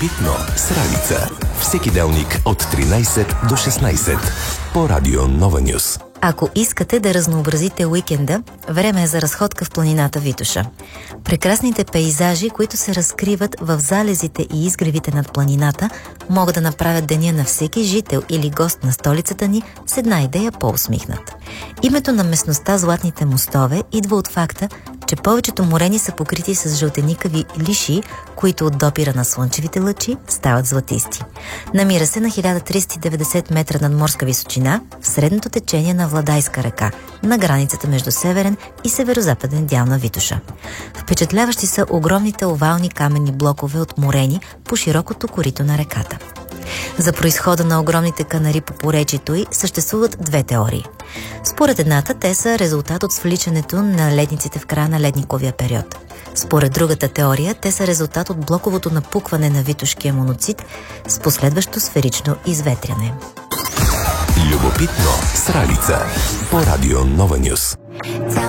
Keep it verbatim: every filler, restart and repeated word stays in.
Любопитно с Ралица. Всеки делник от тринайсет до шестнайсет по Радио Нова Нюс. Ако искате да разнообразите уикенда, време е за разходка в планината Витоша. Прекрасните пейзажи, които се разкриват в залезите и изгревите над планината, могат да направят деня на всеки жител или гост на столицата ни с една идея по-усмихнат. Името на местността Златните мостове идва от факта, че повечето морени са покрити с жълтеникави лишии, които от допира на слънчевите лъчи стават златисти. Намира се на хиляда триста и деветдесет метра надморска височина в средното течение на Владайска река, на границата между северен и северозападен дял на Витоша. Впечатляващи са огромните овални каменни блокове от морени по широкото корито на реката. За произхода на огромните канари по поречието й съществуват две теории. Според едната, те са резултат от свличането на ледниците в края на ледниковия период. Според другата теория, те са резултат от блоковото напукване на Витошкия моноцит с последващо сферично изветряне. Любопитно с Ралица по Радио Нова Нюс.